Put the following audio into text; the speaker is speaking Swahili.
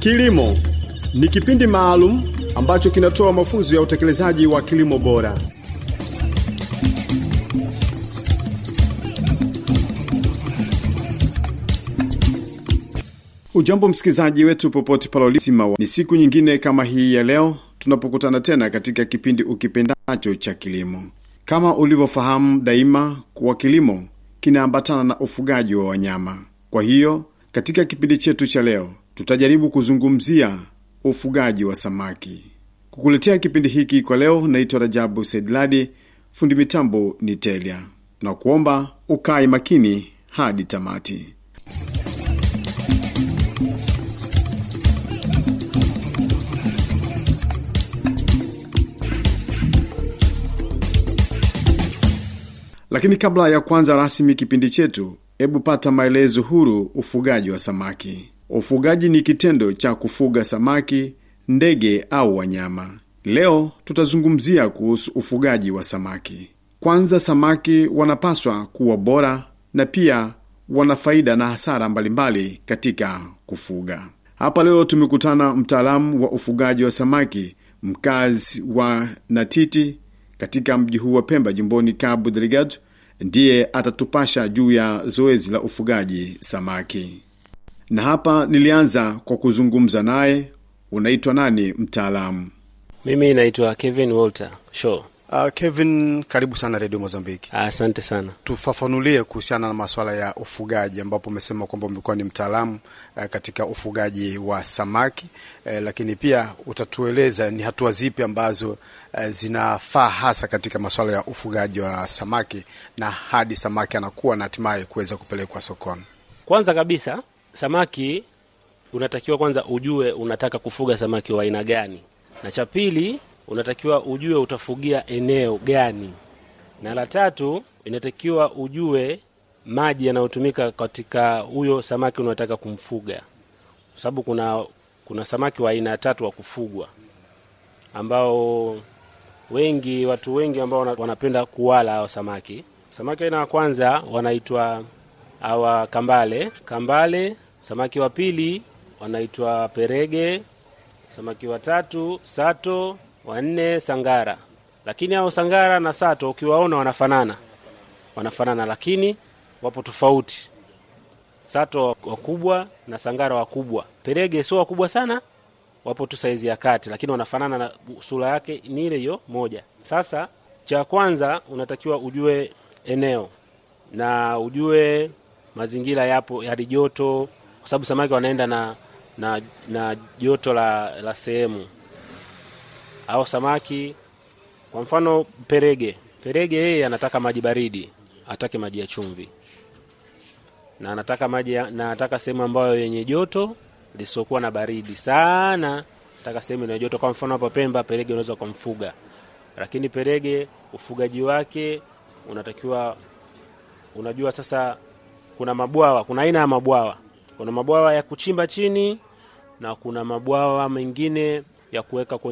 Kilimo ni kipindi maalum ambacho kinatoa mafunzo ya utekelezaji wa kilimo bora. Ujambo msikizaji wetu popote pale ulipo, ni siku nyingine kama hii ya leo tunapokutana tena katika kipindi ukipendacho cha kilimo. Kama ulivyofahamu daima kuwa kilimo kinaambatana na ufugaji wa wanyama. Kwa hiyo katika kipindi chetu cha leo tutajaribu kuzungumzia ufugaji wa samaki. Kukuletea kipindi hiki kwa leo naitwa Rajabu Saidladi, fundi mitambo ni Telia. Na kuomba ukae makini hadi tamati. Lakini kabla ya kuanza rasmi kipindi chetu, hebu pata maelezo huru ufugaji wa samaki. Ufugaji ni kitendo cha kufuga samaki, ndege au wanyama. Leo tutazungumzia kuhusu ufugaji wa samaki. Kwanza, samaki wanapaswa kuwa bora na pia wana faida na hasara mbalimbali katika kufuga. Hapa leo tumekutana mtaalamu wa ufugaji wa samaki, mkazi wa Natiti katika mji huu wa Pemba, jimboni Cabo Delgado, ndiye atatupasha juu ya zoezi la ufugaji samaki. Na hapa nilianza kwa kuzungumza naye. Unaitwa nani mtaalamu? Mimi naitwa Kevin Walter Shaw. Kevin, karibu sana Radio Mozambique. Asante sana. Tufafanulie kuhusiana na masuala ya ufugaji, ambapo umesema kwamba umekuwa ni mtaalamu katika ufugaji wa samaki, lakini pia utatueleza ni hatua zipi ambazo zinafaa hasa katika masuala ya ufugaji wa samaki na hadi samaki anakuwa na hatimaye kuweza kupelekwa sokoni. Kwanza kabisa, samaki unatakiwa kwanza ujue unataka kufuga samaki wa aina gani. Na cha pili, unatakiwa ujue utafugia eneo gani. Na la tatu, inatakiwa ujue maji yanayotumika katika huyo samaki unataka kumfuga. Kwa sababu kuna samaki wa aina tatu wa kufugwa, ambao watu wengi ambao wanapenda kuwala hao samaki. Samaki aina ya kwanza wanaitwa hawa kambale. Samaki wa pili wanaitwa perege. Samaki wa tatu sato. Wa nne sangara. Lakini hao sangara na sato ukiwaona wanafanana lakini wapo tofauti. Sato wakubwa na sangara wakubwa. Perege sio wakubwa sana, wapo tu saizi ya kati, lakini wanafanana na sura yake ni ile hiyo moja. Sasa cha kwanza unatakiwa ujue eneo na ujue mazingira yapo ya joto, kwa sababu samaki wanaenda na joto la sehemu. Au samaki kwa mfano perege yeye anataka maji baridi, hataki maji ya chumvi. Na anataka sehemu ambayo yenye joto lisokuwa na baridi sana. Anataka sehemu yenye joto. Kwa mfano hapa Pemba perege unaweza kumfuga. Lakini perege ufugaji wake unatakiwa unajua sasa kuna mabwawa, kuna aina ya mabwawa. Kuna mabwawa ya kuchimba chini na kuna mabwawa mengine ya kuweka kwenye